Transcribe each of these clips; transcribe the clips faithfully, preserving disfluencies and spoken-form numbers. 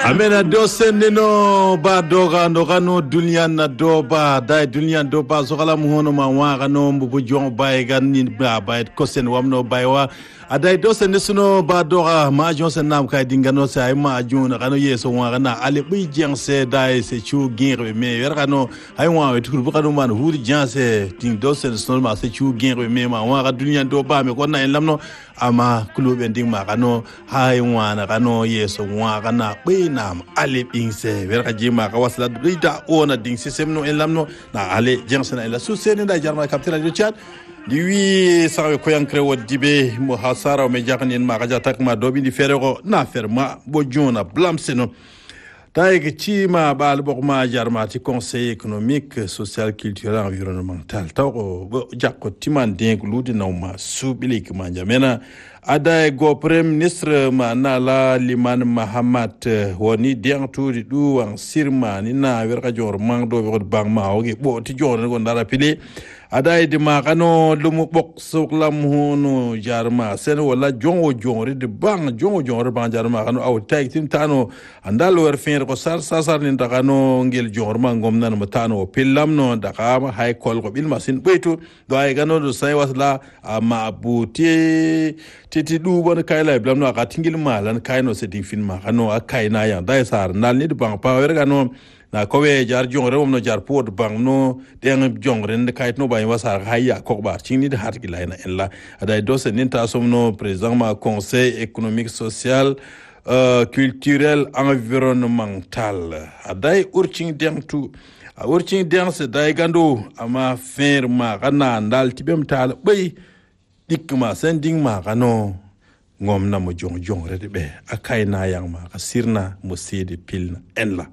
amena do sendino ba doga ndoga no dunya na do ba dai dunya do ba zogala muhono ma wa no mbu jon bay gan ni ba bay ko sen wamno baywa adai do sen suno ba doga ma jon sen nam kay dingano sa ay ma jon kanu yeso wa na ale bi jeng se dai se chu gire me yer kanu ay wa wetu bu kanu man hu jeng se ding do sen suno ma se chu gire me ma wa dunya do ba me ko na en lamno ama klube nding ma kanu hay wa na kanu yeso wa kana be nam ale bingse wer ka jima ka wasla rida ona ding system no en lamno na ale jengsen ela su sen da jarma kaptela do chat di wi sawe ko yankre wodibe mo hasara me jakanin ma ka jatak ma dobi di fere ko na ferma bo jona blamseno taïga chima bal bokma jarmati conseil économique social culturel environnemental taw jakko timan denk ludi nawma subilik ma jamena ada go premier ministre manala liman mahamat woni dentu di du wan sirma ni na werka jor mangdo be bang ma oge bo ti jor go ndara pili ada di ma kano lumu bok soklam hono jarma sen wala jongo jongri de bang jongo jongri bang jarma kano aw tay tim tano andal wer fin ko sar sasar ni takano ngel jorma ngom nan matano pillam no dakama hay kol ko bil masin betu do ay gano do say wasla ma abuti titi du bon kayla blam no ka tingil malan kayno se ding fin ma kano akayna ya dai sar nal ni bang pa wer gano na kowe jar jongre wom no jar pod bang no den jongre ne kayt no bay wasar hayya ko bar cingni de hat gilayna ella aday do se ninta somno président ma conseil économique social euh culturel environnemental aday urcing dentu urcing den se day gando ama ferma kana ndal tibem tal bay dikma sending ma kano ngom na mo jong jongre de be akayna yang ma ka sirna mo sedi pilna ella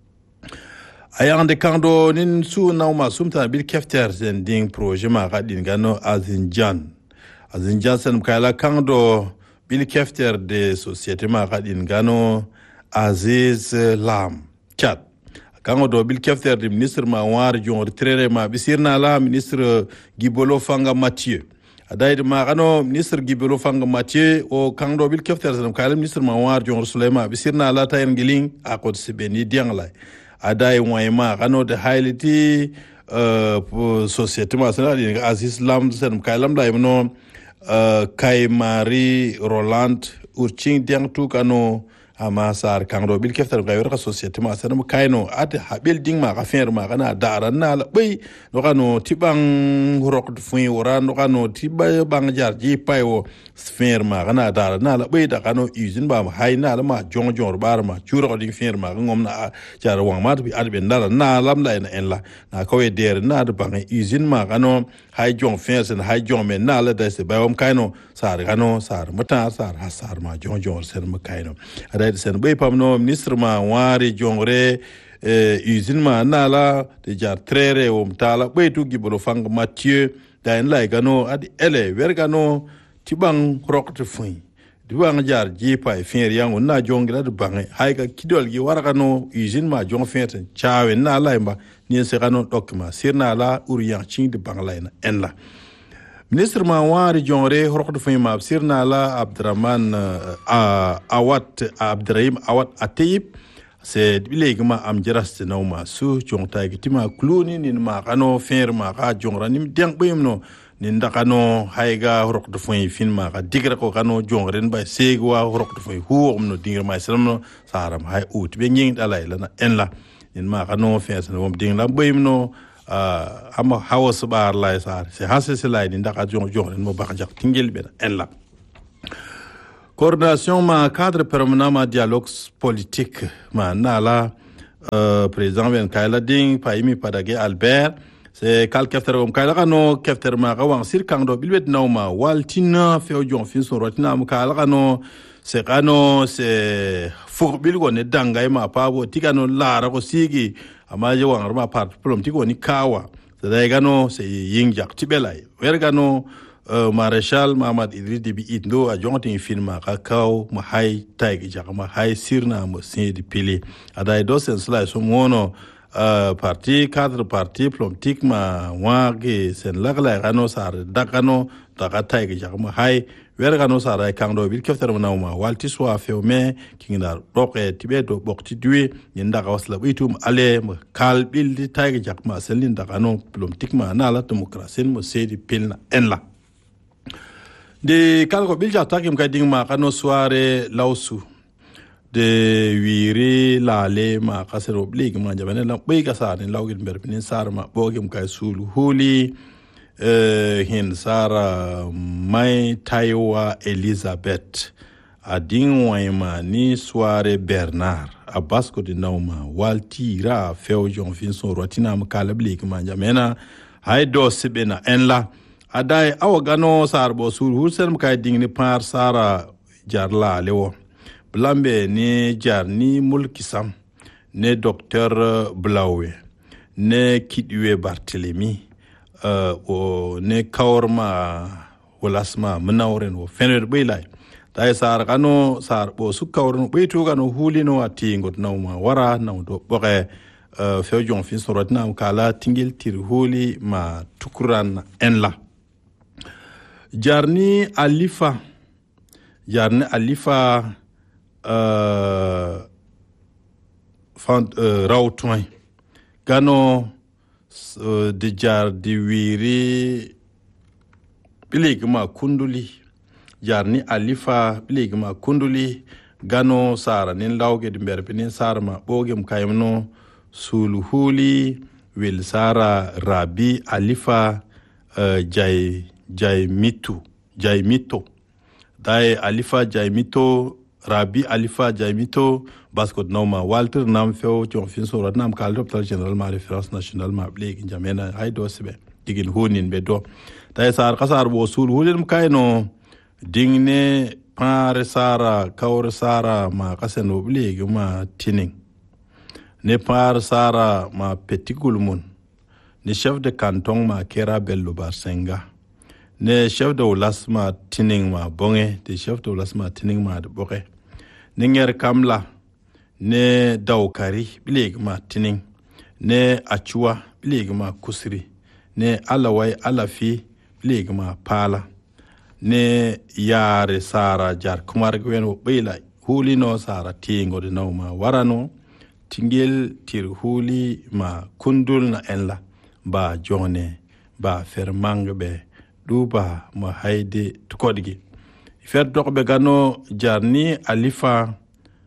ayande kando nin su nauma sumta bil kefter zending projet ma gadin gano azinjan azinjan sen kala kando bil kefter de société ma gadin gano aziz lam chat kando do bil kefter de ministre ma war jon retraité ma bisirna la ministre Gibolo Fanga Mathieu adayde ma gano ministre Gibolo Fanga Mathieu o kando bil kefter sen kala ministre ma war jon Suleyma bisirna la tayen giling akod sibeni dianglay adai wayma kano de hailiti euh société ma sana di Aziz Lam sen kaylam da imno euh kay Marie Roland urching diang tu kano ama sar kangro bil keftar ga yor ka société ma sana kayno ate habil ding ma ka fer ma kana dara na la bay no kano tibang rok fuin wora no kano tibay bang jar ji payo fer ma kana dara na la bay da kano usine ba hay na la ma jong jong bar ma churo ding fer ma ngom na jar wang ma bi adbe ndara na lam la en la na ko e der na da bang usine ma kano hay jong fer sen hay jong men na la da se ba wam kayno sar kano sar mata sar hasar ma jong jong sen ma kayno sen bay pamno ministre ma wari jongre eh usine ma nala de jar trere o mtala bay tu Gibolo Fanga Mathieu da en lay gano adi ele wergano tibang rokte fuin diwang jar jipa e fin yang na jongra de bangi hay ka kidol gi waragano usine ma jong fete chawe na lay mba ni se gano document sirna la uriyan ching de banglayna en la ministre ma wari jongre rokdo fay ma sirna la Abdraman uh, awat Abdrahim awat atayib se bilegma am jaraste nawma su jongta gitima kluni nin ma kano ferma ka jongra nim deng bemno nin dakano hayga rokdo fay fin ma ka digra ko kano jongren bay segwa rokdo fay huomno dingra ma salamno saram hay ut be nging dalay lana en la nin ma kano fersa wom dingla bemno Uh, ama hawa sabar lay sar se hasse se lay ni ndaka jong jong mo ba jak tingel ben en la coordination ma cadre permanent ma dialogue politique ma nala euh président ben kayla ding paymi padage Albert c'est kal kefter om kayla kano kefter ma ga wan sir kangdo bilbet nawma waltina fe jong fin so rotina am kala kano se kano se fo bilgo ne dangay ma pabo tikano lara ko sigi ama je wan ma part problem tiko ni kawa se dai gano se yingjak tibelay wer gano uh, Maréchal Mahamad Idriss Déby Itno a jontin filma ka kaw ma hay tay jak ma hay sirna mo sedi pili adai do sen sla so mono uh, parti cadre parti politique ma wage sen lagla gano sar dakano dakatai ge jagma hay wer gano sar ay kangdo bil kefter ma nawma walti so afewme kinga roke tibe do bokti duwe nyinda ga wasla bitum ale kal bil di tay ge jagma selin dakano politique ma na la demokrasi mo sedi pilna enla de kalko bil ja takim ka dingma kano soare lausu de wiri lale ma kasero oblig ma jabane la bay kasane lawgin berbinin sar ma bogim kay sulu huli eh hin sara mai taiwa Elizabeth adin wayma ni soare Bernard abasko de nawma walti ra feo jon fin so rotina ma kala blig ma jamena haydo sibena enla adai awagano sar bo sulu hulsen kay dingni par sara jarla lewo Blambe ne jarni mulkisam ne docteur Blawe ne Kidwe Barthélemy uh, o ne kaworma wolasma munawren wo fener beylay tay sar kano sar bo su kawrno beytu kano hulino ati ngot nawma wara naw do boxe uh, fewjon fin sorotna kala tingil tir huli ma tukuran enla jarni alifa jarni alifa Uh, found uh, rautway gano uh, de jar di wiri biligma kunduli jarni alifa biligma kunduli gano sara nin lawge de berbinin sarma bogem kayamno suluhuli wil sara rabi alifa uh, jay jay mitu jay mito dai alifa jay mito Rabi Alifa Jaimito Basco Noma Walter Nam Feo Jon Fin so Nam Kal Hospital General ma Référence Nationale ma Bleg Jamena Haydo Sibe digin honin be do tay sar kasar bo sul hulen kayno dingne pare sara kawre sara ma kaseno Bleg ma tining ne par sara ma petigul mun ne chef de canton ma Kera Bello Barsenga ne chef de olasma tining ma bonge de chef de olasma tining ma de boke ninger kamla ne daukari bileg ma tining ne achua bileg ma kusri ne alawai alafi bileg ma pala ne yare sara jar kumar gweno beila huli no sara tingo de no ma warano tingel tir huli ma kundul na enla ba jone ba fermangbe duba mo hayde tukodigi fer dokbe gano jarni alifa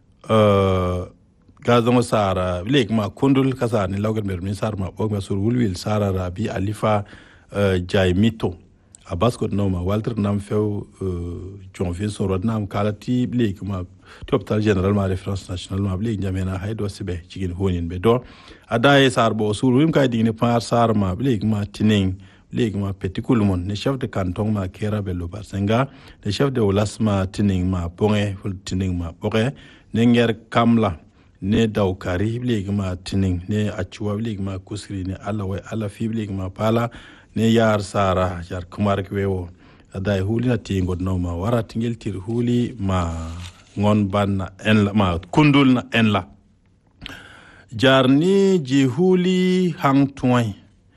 euh gazon sara leg ma kundul kasani lawgal mer min sar ma bogma sur wulwil sara rabi alifa euh jaimito abasko no ma walter nam few euh jonvin so rodnam kalati leg ma hospital general ma référence nationale ma leg jamena haydo sibe cigin honin be do adaye sar bo sur wim kay digne par sar ma leg ma tining Ligue ma petit coulmon, le chef de canton ma Kera Bello Barsenga, le chef de olasma tining ma ponge, tining ma pore, nenger kamla, ne daukari, ligue ma tining, ne achua, ligue ma kusri, ne alawe, ala fib, ligue ma pala, ne yar sara, yar kumarik wewo, adai huli na tingo no ma wara tingil tir huli ma ngon ban na enla, ma kundul na enla. Jarni ji huli hang tuwai.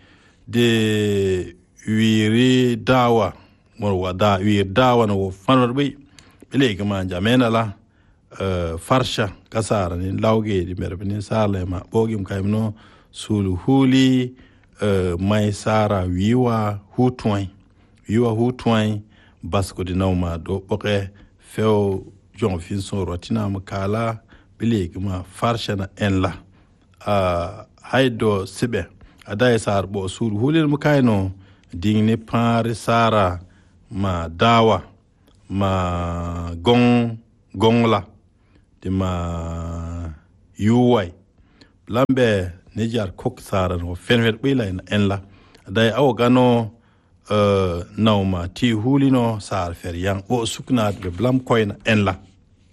De wiri dawa mo wada wir dawa no fanor be bele kama jamena la uh, farsha kasara ni lawge di merbini sale ma bogim kaymno sulu huli uh, mai sara wiwa hutwai wiwa hutwai basko di nawma do boke feo jon fin so rotina ma kala bele kama farsha na enla uh, haydo sibe adai sar bo sur hulil mukayno dingne pare sara ma dawa ma gong gongla de ma yuwai lambe nejar kok sara no fenwet bela en la adai aw gano uh, nawma ti hulino sar fer yang o sukna be blam koyna en la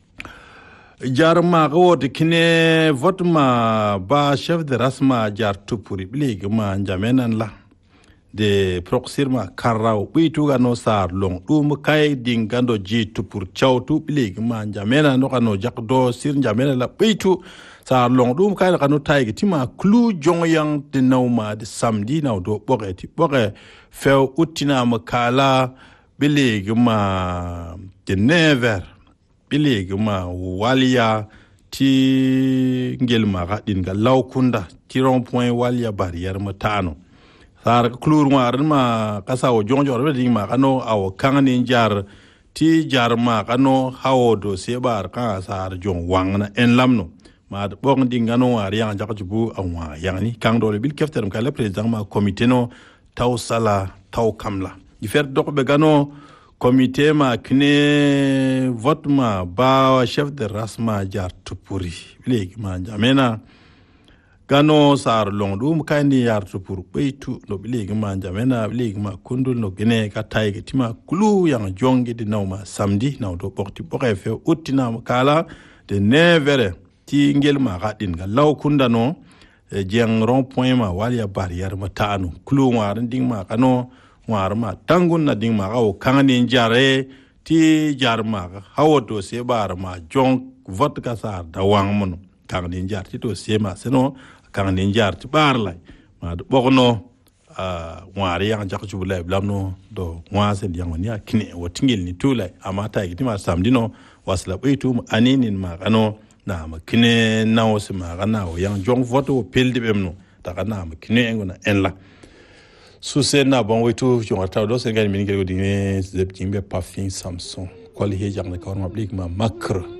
jarma gawod kine vote ma ba chef de rasma jar tupuri blig ma jamenan la de proxirma karraw bitu gano sar long dum kay dingando jitu pour chawtu bilig ma jamena no kano jakdo sir jamena la bitu sar long dum kay kano taygi tima clou jongyang de nawma de samedi naw do bogeti boge few utina makala bilig ma de never bilig ma walia ti ngelma gadin ga lawkunda ti rond point walia barrière matano sar klur ngwar ma kasa o jonjo re ding ma kano aw kangni jar ti jar ma kano hawodo sebar ka sar jong wangna en lamno ma bong ding ngano war yang jak jubu awa yani kang do bil kefter ka le president ma comité no taw sala taw kamla di fer dok be gano comité ma kne vote ma ba chef de rasma jar tupuri leg ma jamena gano sar long dum kandi yartu pour beitu no bilegi ma jamena bilegi ma kundul no gene ka tayge tima kulu yang jongi di nawma samedi naw do porti borefe utina kala de nevere ti ngel ma gadin ga law kundano e jeng rond point ma walia barrière ma tanu kulu war ding ma kano war ma tangun na ding ma o kangani jare ti jar ma hawodo se bar ma jong vote ka sar da wang mon kangani jar ti to sema seno kan ni jar ti barlay ma do bogno a wari yang jakku bulay blamno do wase yang ni akine wotingel ni tulay amata giti ma samdino wasla beitum aninin ma kano na ma kine nawo se ma kana o yang jong voto peldi bemno ta kana ma kine ngona enla suse na bon wetu jongata do se ngani min ngel godine zeb jimbe pafin samson kwali he jang na kawma blik ma makr